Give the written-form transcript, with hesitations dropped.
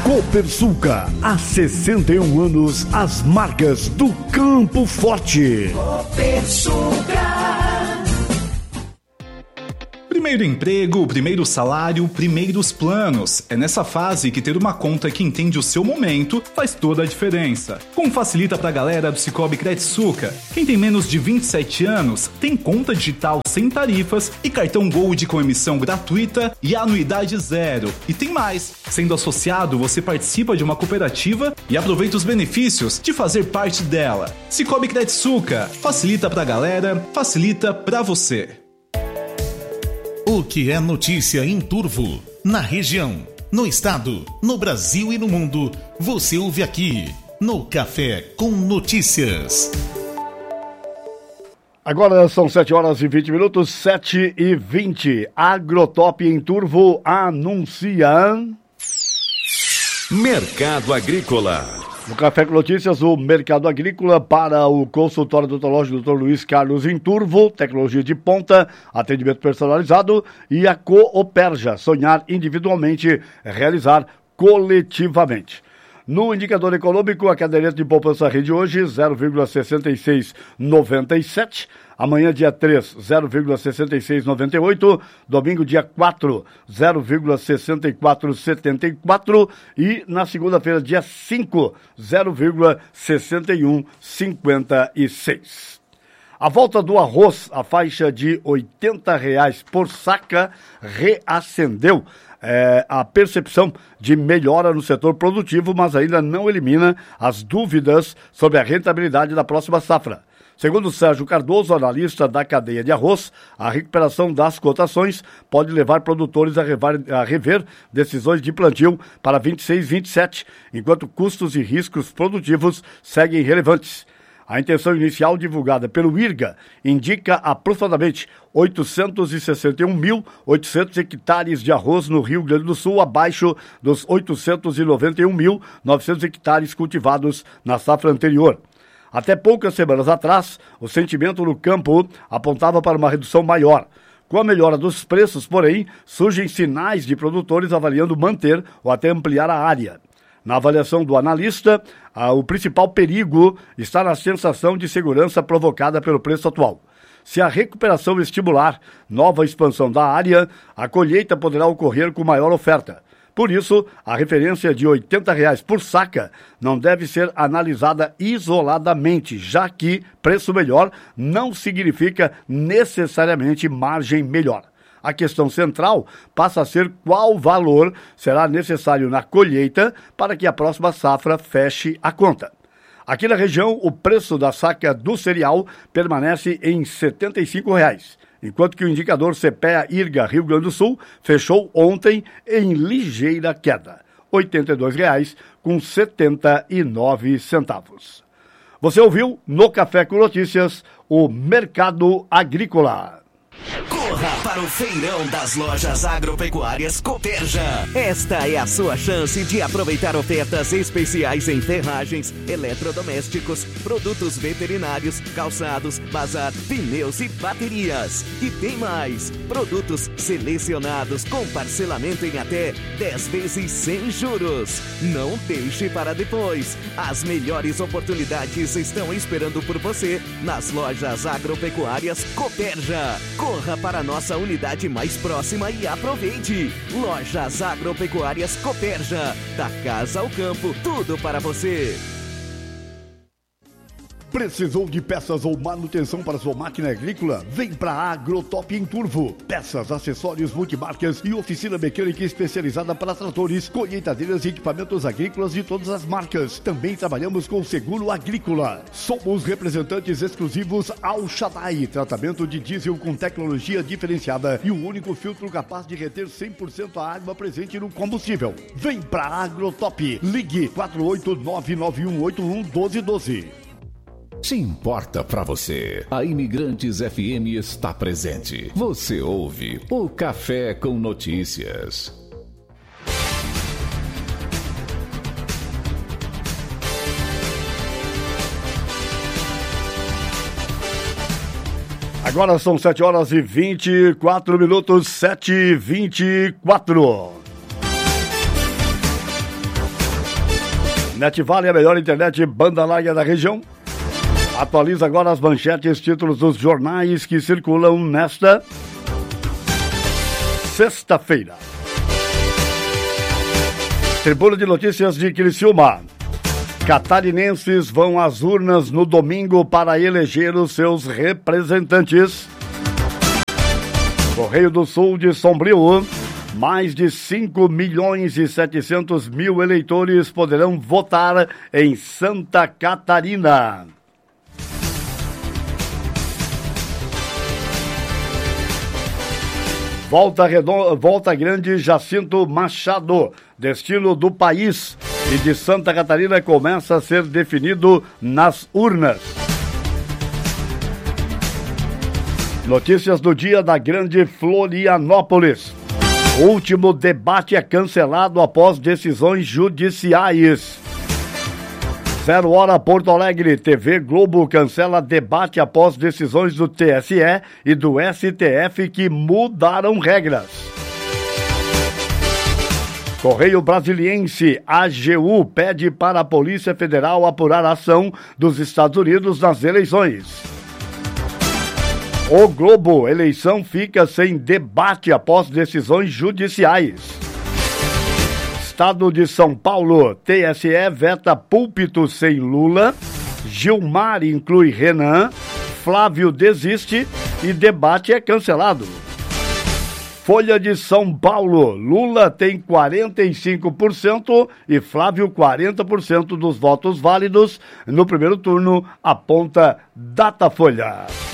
Copersucar, há 61 anos, as marcas do Campo Forte. Copersucar. Primeiro emprego, primeiro salário, primeiros planos. É nessa fase que ter uma conta que entende o seu momento faz toda a diferença. Como facilita pra galera do Cicobi Credsucar. Quem tem menos de 27 anos tem conta digital sem tarifas e cartão Gold com emissão gratuita e anuidade zero. E tem mais. Sendo associado, você participa de uma cooperativa e aproveita os benefícios de fazer parte dela. Cicobi Credsucar. Facilita pra galera, facilita pra você. O que é notícia em Turvo, na região, no estado, no Brasil e no mundo, você ouve aqui, no Café com Notícias. Agora são 7 horas e 20 minutos, 7h20. Agrotop em Turvo anuncia... Mercado Agrícola. No Café com Notícias, o Mercado Agrícola para o consultório odontológico Dr. Luiz Carlos em Turvo, tecnologia de ponta, atendimento personalizado e a Cooperja, sonhar individualmente, realizar coletivamente. No indicador econômico, a caderneta de poupança rende hoje 0,6697. Amanhã, dia 3, 0,6698. Domingo, dia 4, 0,6474. E na segunda-feira, dia 5, 0,6156. A volta do arroz, a faixa de R$ 80 por saca, reacendeu a percepção de melhora no setor produtivo, mas ainda não elimina as dúvidas sobre a rentabilidade da próxima safra. Segundo Sérgio Cardoso, analista da cadeia de arroz, a recuperação das cotações pode levar produtores a rever decisões de plantio para 26 e 27, enquanto custos e riscos produtivos seguem relevantes. A intenção inicial divulgada pelo IRGA indica aproximadamente 861.800 hectares de arroz no Rio Grande do Sul, abaixo dos 891.900 hectares cultivados na safra anterior. Até poucas semanas atrás, o sentimento no campo apontava para uma redução maior. Com a melhora dos preços, porém, surgem sinais de produtores avaliando manter ou até ampliar a área. Na avaliação do analista, o principal perigo está na sensação de segurança provocada pelo preço atual. Se a recuperação estimular nova expansão da área, a colheita poderá ocorrer com maior oferta. Por isso, a referência de R$ 80 por saca não deve ser analisada isoladamente, já que preço melhor não significa necessariamente margem melhor. A questão central passa a ser qual valor será necessário na colheita para que a próxima safra feche a conta. Aqui na região, o preço da saca do cereal permanece em R$ 75, enquanto que o indicador CPEA-IRGA Rio Grande do Sul fechou ontem em ligeira queda, R$ 82,79. Você ouviu no Café com Notícias o Mercado Agrícola. Corra para o feirão das lojas agropecuárias Cooperja. Esta é a sua chance de aproveitar ofertas especiais em ferragens, eletrodomésticos, produtos veterinários, calçados, bazar, pneus e baterias. E tem mais, produtos selecionados com parcelamento em até 10 vezes sem juros. Não deixe para depois. As melhores oportunidades estão esperando por você nas lojas agropecuárias Cooperja. Corra para a nossa unidade mais próxima e aproveite. Lojas Agropecuárias Cooperja. Da casa ao campo, tudo para você. Precisou de peças ou manutenção para sua máquina agrícola? Vem para a Agrotop em Turvo. Peças, acessórios, multimarcas e oficina mecânica especializada para tratores, colheitadeiras e equipamentos agrícolas de todas as marcas. Também trabalhamos com seguro agrícola. Somos representantes exclusivos Al Shaddai, tratamento de diesel com tecnologia diferenciada e o único filtro capaz de reter 100% a água presente no combustível. Vem para a Agrotop. Ligue 48991811212. Se importa pra você, a Imigrantes FM está presente. Você ouve o Café com Notícias. Agora são 7 horas e 24 minutos, 7h24. NetVale é a melhor internet banda larga da região. Atualiza agora as manchetes, títulos dos jornais que circulam nesta sexta-feira. Tribuna de Notícias de Criciúma. Catarinenses vão às urnas no domingo para eleger os seus representantes. Correio do Sul de Sombrio. Mais de 5.700.000 eleitores poderão votar em Santa Catarina. Volta Grande, Jacinto Machado. Destino do país e de Santa Catarina começa a ser definido nas urnas. Notícias do dia da Grande Florianópolis. O último debate é cancelado após decisões judiciais. 0 hora Porto Alegre, TV Globo cancela debate após decisões do TSE e do STF que mudaram regras. Correio Brasiliense, AGU pede para a Polícia Federal apurar a ação dos Estados Unidos nas eleições. O Globo, eleição fica sem debate após decisões judiciais. Estado de São Paulo, TSE veta púlpito sem Lula, Gilmar inclui Renan, Flávio desiste e debate é cancelado. Folha de São Paulo, Lula tem 45% e Flávio 40% dos votos válidos no primeiro turno, aponta Datafolha.